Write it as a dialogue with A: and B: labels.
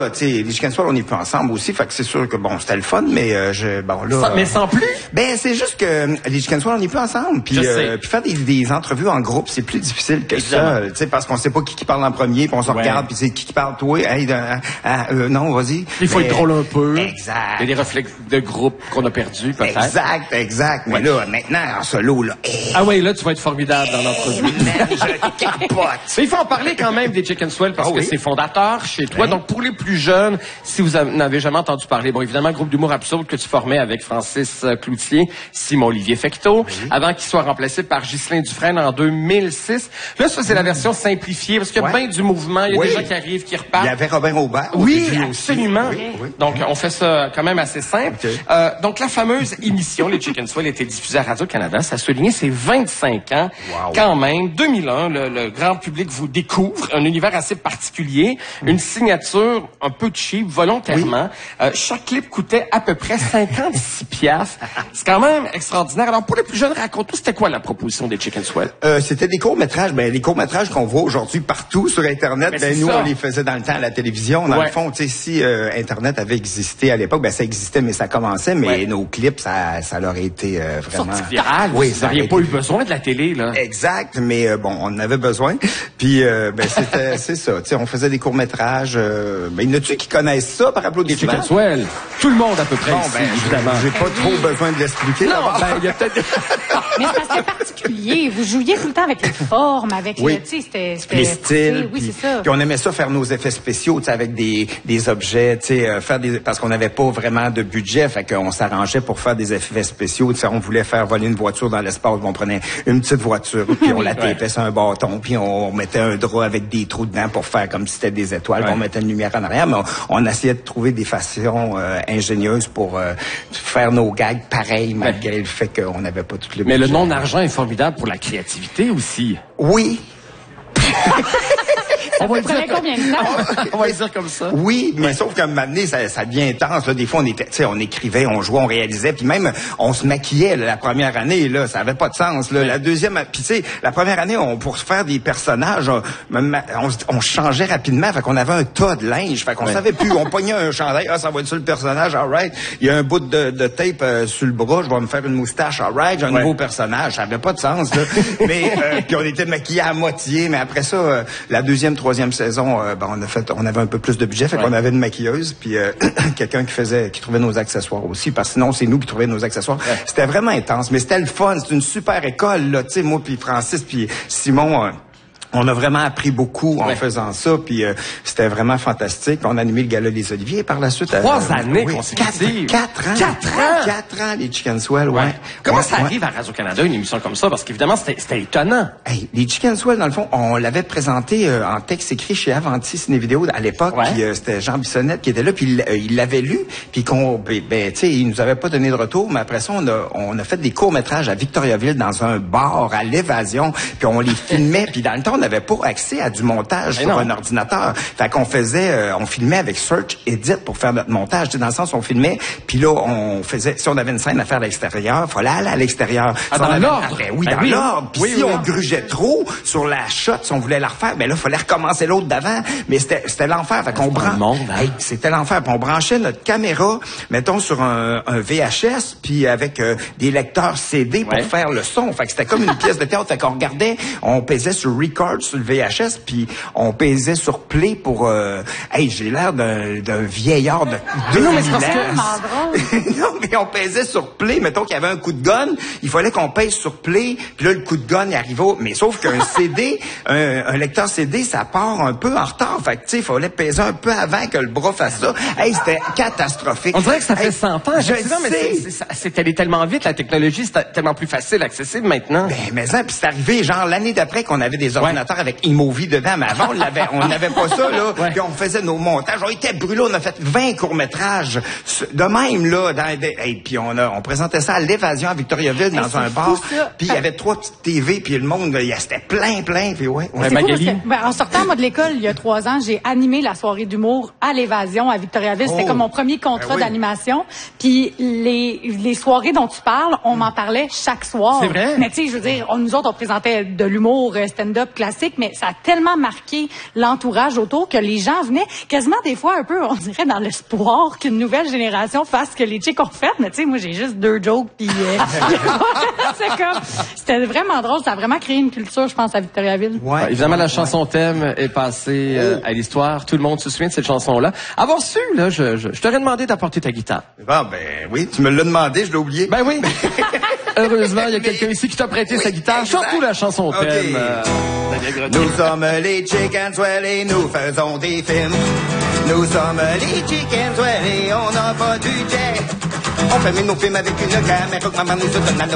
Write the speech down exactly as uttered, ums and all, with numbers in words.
A: Tu sais, les Chicken Swell, on n'est plus ensemble aussi, fait que c'est sûr que bon, c'était le fun, mais euh, je, bon là.
B: Ça, mais sans plus.
A: Ben c'est juste que les Chicken Swell, on n'est plus ensemble, puis euh, puis faire des, des entrevues en groupe, c'est plus difficile que Évidemment. ça, tu sais, parce qu'on sait pas qui qui parle en premier, puis on se ouais. regarde, puis c'est qui qui parle, toi, hey, euh, euh, non, vas-y.
B: Il faut mais, être drôle un peu.
A: Exact.
B: Il y a des réflexes de groupe qu'on a perdus, peut-être.
A: Exact, exact. Ouais. Mais là, maintenant en solo, là. Hey,
B: ah oui, là, tu vas être formidable dans l'entrevue.
A: Je capote.
B: Mais il faut en parler quand même des Chicken Swell parce oh, que oui. c'est fondateur chez toi. Ouais. Donc pour les plus jeunes, si vous n'avez jamais entendu parler, bon, évidemment, le groupe d'humour absurde que tu formais avec Francis Cloutier, Simon-Olivier Fecteau, oui. avant qu'il soit remplacé par Ghislain Dufresne en deux mille six. Là, ça, c'est la version simplifiée, parce qu'il y a ouais. bien du mouvement, il y a oui. des gens qui arrivent, qui repartent.
A: Il y avait Robin Aubert.
B: Oui, absolument. Oui, oui. Donc, on fait ça quand même assez simple. Okay. Euh, donc, la fameuse émission, les Chicken Swell, était diffusée à Radio-Canada. Ça a souligné ses vingt-cinq ans. Wow. Quand même, deux mille un, le, le grand public vous découvre, un univers assez particulier, mm. une signature un peu cheap, volontairement. Oui. Euh, chaque clip coûtait à peu près cinquante-six piastres. C'est quand même extraordinaire. Alors, pour les plus jeunes, raconte-nous, c'était quoi la proposition des Chicken Swell?
A: Euh, c'était des courts-métrages. Ben, les courts-métrages qu'on voit aujourd'hui partout sur Internet, ben, ben nous, ça. on les faisait dans le temps à la télévision. Dans ouais. le fond, tu sais, si euh, Internet avait existé à l'époque, ben, ça existait, mais ça commençait, mais ouais. nos clips, ça, ça leur a été euh, vraiment...
B: Sorti viral. Oui, vous n'aviez pas eu besoin de la télé, là.
A: Exact, mais euh, bon, on en avait besoin. Puis, euh, ben, c'était, c'est ça. Tu sais, on faisait des courts-métrages. Euh, ben, y en a-tu qui connaissent ça par applaudissement?
B: Chicken Swell. Tout le monde à peu près.
A: Bon,
B: ici,
A: ben, évidemment. J'ai pas trop besoin de l'expliquer.
C: Non, ben, il y a peut-être... Mais c'est parce que c'est particulier. Vous jouiez tout le temps avec les formes, avec
A: oui.
C: le, tu sais, c'était, c'était...
A: les styles.
C: Oui,
A: puis,
C: c'est ça.
A: Puis on aimait ça faire nos effets spéciaux, tu sais, avec des, des objets, tu sais, euh, faire des, parce qu'on n'avait pas vraiment de budget, fait qu'on s'arrangeait pour faire des effets spéciaux. Tu sais, on voulait faire voler une voiture dans l'espace, on prenait une petite voiture, puis on la tapait ouais. sur un bâton, puis on mettait un drap avec des trous dedans pour faire comme si c'était des étoiles, ouais. on mettait une lumière en arrière, mais on, on essayait de trouver des façons euh, ingénieuses pour euh, faire nos gags pareils, malgré ouais. le fait qu'on n'avait pas tout le
B: Mais
A: budget.
B: le non-argent est formidable pour la créativité aussi.
A: Oui.
C: Ça on va dire combien de temps?
B: On va le dire comme ça.
A: Oui, mais sauf qu'à un moment donné, ça, ça devient intense. Là. Des fois, on était, tu sais, on écrivait, on jouait, on réalisait, puis même on se maquillait là, la première année. Là, ça avait pas de sens. Là. La deuxième, puis tu sais, la première année, on pour se faire des personnages, on, on, on changeait rapidement. Fait qu'on avait un tas de linge. Fait qu'on ouais. savait plus. On pognait un chandail, ah, ça va être sur le personnage. Alright. Il y a un bout de, de tape euh, sur le bras. Je vais me faire une moustache. Alright. J'ai un ouais. nouveau personnage. Ça avait pas de sens. Là. mais euh, puis on était maquillés à moitié. Mais après ça, euh, la deuxième, troisième saison. Euh, Ben, on a fait, on avait un peu plus de budget, fait ouais. qu'on avait une maquilleuse, puis euh, quelqu'un qui faisait, qui trouvait nos accessoires aussi, parce que sinon c'est nous qui trouvions nos accessoires. Ouais. C'était vraiment intense, mais c'était le fun, c'était une super école là, tu sais, moi puis Francis puis Simon. Euh, On a vraiment appris beaucoup en ouais. faisant ça, puis euh, c'était vraiment fantastique. On a animé le Gala des Oliviers par la suite.
B: Trois
A: euh,
B: années
A: oui,
B: consécutives.
A: Quatre, quatre ans.
B: Quatre ans.
A: Quatre ans, les Chicken Swell, ouais. ouais.
B: Comment
A: ouais,
B: ça
A: ouais.
B: arrive à Radio-Canada, une émission comme ça? Parce qu'évidemment, c'était, c'était étonnant.
A: Hey, les Chicken Swell, dans le fond, on l'avait présenté euh, en texte écrit chez Avanti Ciné Vidéo à l'époque, ouais. puis euh, c'était Jean Bissonnette qui était là, puis il, euh, il l'avait lu, puis qu'on, ben, ben tu sais, il nous avait pas donné de retour, mais après ça, on a, on a fait des courts-métrages à Victoriaville dans un bar, à l'Évasion, puis on les filmait, puis dans le temps, on n'avait pas accès à du montage mais sur non. un ordinateur. Fait qu'on faisait, euh, on filmait avec Search Edit pour faire notre montage. Tu sais, dans le sens, on filmait, puis là, on faisait, si on avait une scène à faire à l'extérieur, il fallait aller à l'extérieur.
B: Ah,
A: si
B: dans
A: avait,
B: l'ordre?
A: Ah, ben oui,
B: ben
A: dans
B: oui,
A: l'ordre. Puis
B: oui,
A: si
B: oui,
A: on
B: oui.
A: grugeait trop sur la shot, si on voulait la refaire, ben là, il fallait recommencer l'autre d'avant. Mais c'était, c'était l'enfer. Fait qu'on branchait.
B: Hein?
A: Hey, c'était l'enfer. Puis on branchait notre caméra, mettons, sur un, un V H S, puis avec euh, des lecteurs C D pour ouais. faire le son. Fait que c'était comme une pièce de théâtre. Fait qu'on regardait, on pesait sur record sur le V H S, puis on pesait sur play pour... Euh, hey, j'ai l'air d'un, d'un vieillard de deux mille
C: non, mais c'est
A: ans. Non, mais on pesait sur play. Mettons qu'il y avait un coup de gun, il fallait qu'on pèse sur play, puis là, le coup de gun, il arrivait au... Mais sauf qu'un C D, un, un lecteur C D, ça part un peu en retard. Fait que, tu sais, il fallait peser un peu avant que le bras fasse ça. Hey, c'était catastrophique.
B: On dirait que ça fait hey, cent ans.
A: Je sais.
B: Mais c'est, c'est, c'est, c'est allé tellement vite, la technologie, c'est tellement plus facile, accessible maintenant.
A: Ben, mais ça, puis c'est arrivé, genre, l'année d'après qu'on avait des ordinateurs ouais. avec Imovie dedans, mais avant, on l'avait, on n'avait pas ça, là. Ouais. Puis on faisait nos montages. On était brûlés, on a fait vingt courts-métrages. De même, là, dans des, hey, puis on a, on présentait ça à l'Évasion à Victoriaville, dans hey, un bar. Puis il y avait trois petites T V, puis le monde, il c'était plein, plein, puis ouais.
C: ouais. Magali. Que, ben, en sortant, moi, de l'école, il y a trois ans, j'ai animé la soirée d'humour à l'Évasion à Victoriaville. Oh. C'était comme mon premier contrat ben oui. d'animation. Puis les, les soirées dont tu parles, on m'en parlait chaque soir.
B: C'est vrai?
C: Mais tu sais, je veux dire, on, nous autres, on présentait de l'humour, stand-up, classique. fantastique, mais ça a tellement marqué l'entourage autour que les gens venaient quasiment des fois un peu, on dirait, dans l'espoir qu'une nouvelle génération fasse ce que les chicks ont fait. Mais tu sais, moi, j'ai juste deux jokes, puis euh, c'est comme, c'était vraiment drôle. Ça a vraiment créé une culture, je pense, à Victoriaville.
B: Ouais, évidemment, la chanson thème est passée euh, à l'histoire. Tout le monde se souvient de cette chanson-là. Avoir su, là, je, je, je t'aurais demandé d'apporter ta guitare.
A: Ah, ben oui, tu me l'as demandé, je l'ai oublié.
B: Ben oui. Heureusement, il y a quelqu'un ici qui t'a prêté oui, sa guitare.
A: Exact.
B: Surtout la chanson thème.
A: Okay.
B: Euh,
A: nous sommes les Chicken Swell et nous faisons des films. Nous sommes les Chicken Swell et on n'a pas de budget. On fait nos films avec une caméra que maman nous donne.